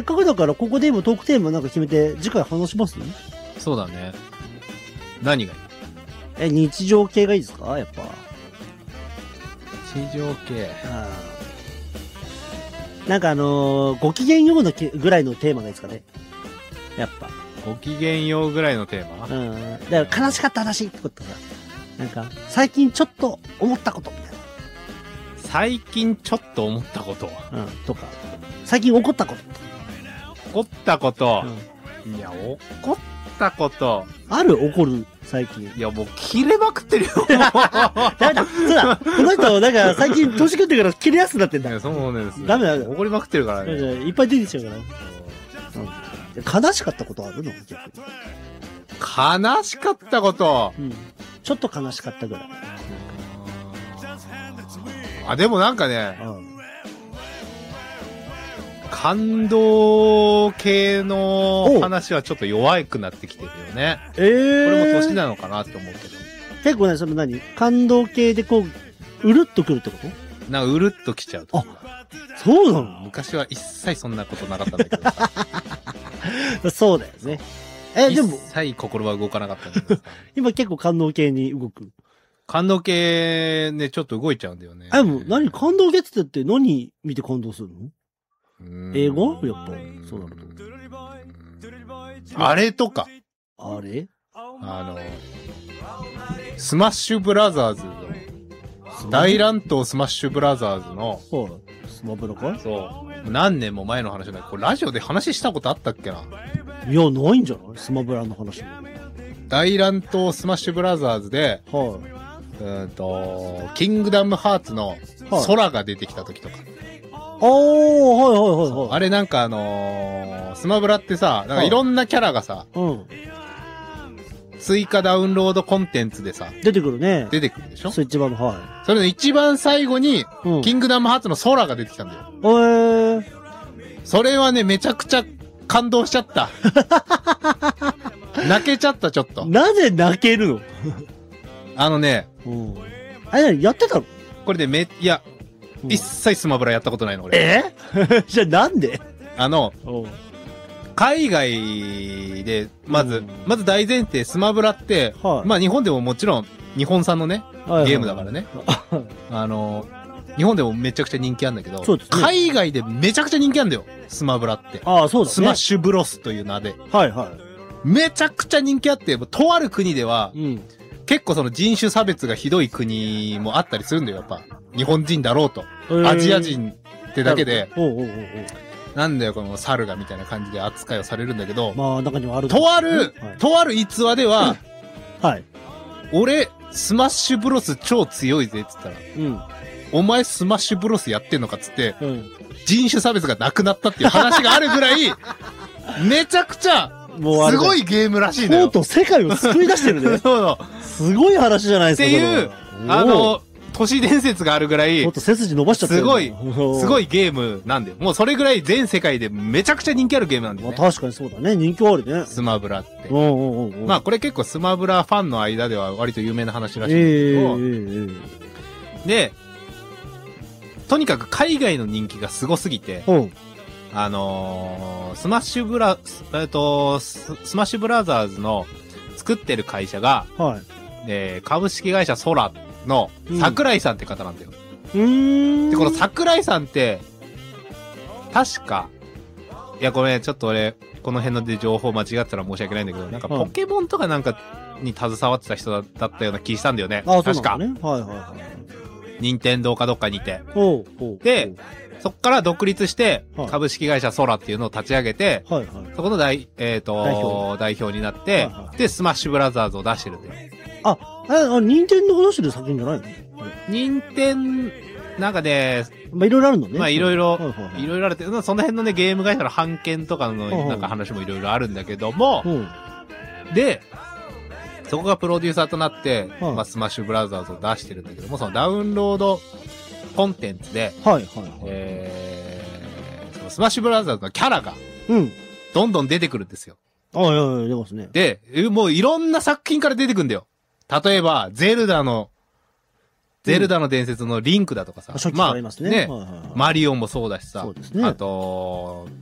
かくだから、ここで今トークテーマなんか決めて、次回話します？ そうだね。何がいい？ 日常系がいいですか？やっぱ。 日常系。 なんかご機嫌ようのぐらいのテーマがいいですかね。やっぱ。 ご機嫌ようぐらいのテーマ？ だから悲しかった話ってことさ。なんか、最近ちょっと思ったことみたいな。 最近ちょっと思ったこと。 とか。最近怒ったこと。 怒ったこと。いや、怒ったこと。 ある？怒る最近。 いや、もう切れまくってるよ。 ダメだ。そうだ。この人、なんか最近年食ってから切れやすくなってんだ。 そうなんです。 ダメだ。 怒りまくってるからね。 いっぱい出てきちゃうから。悲しかったことあるの？逆に。 悲しかったこと。 ちょっと悲しかったぐらい。 でもなんかね、感動系の話はちょっと弱くなってきてるよね。これも年なのかなって思うけど。 結構ね、その感動系でこう、うるっとくるってこと？ なんかうるっときちゃうと。 そうなの？ 昔は一切そんなことなかったんだけど。そうだよね。でも。 一切心は動かなかったんだけど。 今結構感動系に動く。 感動系ね、ちょっと動いちゃうんだよね。 もう感動系って何見て感動するの？英語？やっぱ、そうなると。あれとか。 あれ？ スマッシュブラザーズの、大乱闘スマッシュブラザーズの、 スマブラか？ そう。何年も前の話だけど、これラジオで話したことあったっけな？ いや、ないんじゃない？スマブラの話。 大乱闘スマッシュブラザーズで、キングダムハーツの空が出てきた時とか。あれなんかスマブラってさ、なんかいろんなキャラがさ、追加ダウンロードコンテンツでさ、 出てくるね。 出てくるでしょ？ それ一番の、 それの一番最後に、キングダムハーツの空が出てきたんだよ。それはね、めちゃくちゃ感動しちゃった。泣けちゃった、ちょっと。なぜ泣けるの？やってたの？ これでいや、一切スマブラやったことないの、俺。 じゃあなんで？ 海外で、まず大前提、スマブラって、まあ日本でももちろん、日本産のね、ゲームだからね。日本でもめちゃくちゃ人気あるんだけど、海外でめちゃくちゃ人気あるんだよ、スマブラって。スマッシュブロスという名で。めちゃくちゃ人気あって、とある国では、結構その人種差別がひどい国もあったりするんだよ、やっぱ。日本人だろうと。アジア人ってだけで、なんだよ、この猿がみたいな感じで扱いをされるんだけど、 中にはある。 とある逸話では、俺、スマッシュブロス超強いぜ、つったら、お前スマッシュブロスやってんのかっつって、人種差別がなくなったっていう話があるぐらい、めちゃくちゃ、すごいゲームらしいのよ。 とうとう世界を救い出してるね。すごい話じゃないですか。 っていう、都市伝説があるぐらい、 ちょっと背筋伸ばしちゃった。 すごいゲームなんだよ。もうそれぐらい全世界でめちゃくちゃ人気あるゲームなんだよね。 確かにそうだね。人気はあるね。 スマブラって。まあこれ結構スマブラファンの間では割と有名な話らしいんだけど、で、とにかく海外の人気がすごすぎて、スマッシュブラザーズの作ってる会社が、株式会社ソラの桜井さんって方なんだよ。で、この桜井さんって、確か、いやごめん、ちょっと俺、この辺ので情報間違ってたら申し訳ないんだけど、なんかポケモンとかなんかに携わってた人だったような気したんだよね。確か。任天堂かどっかにいて。で、そっから独立して、株式会社ソラっていうのを立ち上げて、そこの代表になって、で、スマッシュブラザーズを出してるんだよ。 任天堂が出してる作品じゃないの？なんかね、 まあ、いろいろあるのね。 まあ、いろいろあるって、その辺のね、ゲーム会社の版権とかの、なんか話もいろいろあるんだけども、で、そこがプロデューサーとなって、まあ、スマッシュブラザーズを出してるんだけども、そのダウンロードコンテンツで、そのスマッシュブラザーズのキャラが、どんどん出てくるんですよ。 出ますね。 で、もういろんな作品から出てくるんだよ。例えば、ゼルダの伝説のリンクだとかさ。 まあ、ね、 マリオもそうだしさ。 そうですね。 あと、